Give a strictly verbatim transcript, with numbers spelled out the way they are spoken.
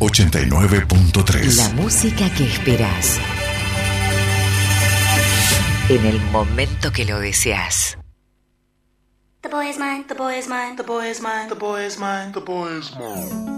ochenta y nueve punto tres. La música que esperás en el momento que lo deseas. The boy is mine, the boy is mine, the boy is mine, the boy is mine, the boy is mine.